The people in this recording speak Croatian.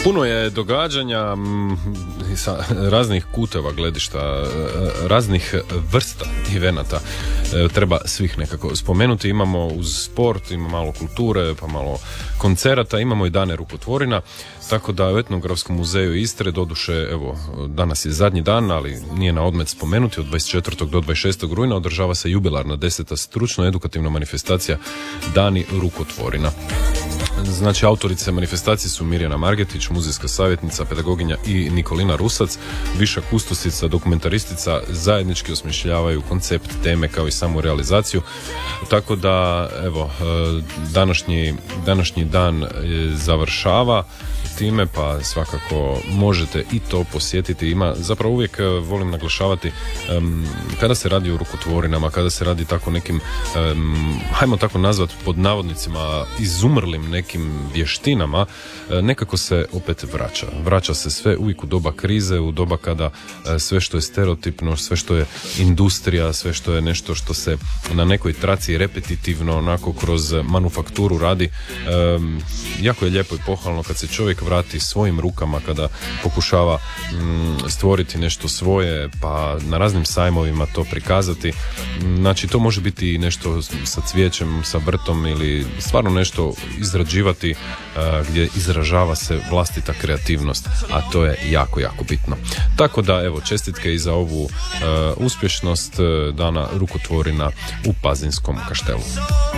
Puno je događanja sa raznih kuteva gledišta, raznih vrsta evenata. Treba svih nekako spomenuti. Imamo uz sport, imamo malo kulture, pa malo koncerata, imamo i dane rukotvorina, tako da u Etnografskom muzeju Istre, doduše, evo, danas je zadnji dan, ali nije na odmet spomenuti, od 24. do 26. rujna održava se jubilarna 10. stručno-edukativna manifestacija Dani rukotvorina. Znači, autorice manifestacije su Mirjana Margetić, muzejska savjetnica, pedagoginja, i Nikolina Rusac, viša kustosica, dokumentaristica, zajednički osmišljavaju koncept, teme kao i samu realizaciju. Tako da, evo, današnji dan završava time, pa svakako možete i to posjetiti. Ima, zapravo uvijek volim naglašavati, kada se radi o rukotvorinama, kada se radi tako nekim, hajmo tako nazvat pod navodnicima, izumrlim nekim vještinama, nekako se opet vraća se sve uvijek u doba krize, u doba kada sve što je stereotipno, sve što je industrija, sve što je nešto što se na nekoj traci repetitivno onako kroz manufakturu radi, jako je lijepo i pohvalno kad se čovjek vrati svojim rukama, kada pokušava stvoriti nešto svoje, pa na raznim sajmovima to prikazati. Znači, to može biti nešto sa cvijećem, sa vrtom, ili stvarno nešto izrađivati gdje izražava se vlastita kreativnost, a to je jako, jako bitno. Tako da, evo, čestitke i za ovu uspješnost Dana rukotvorina u Pazinskom Kaštelu.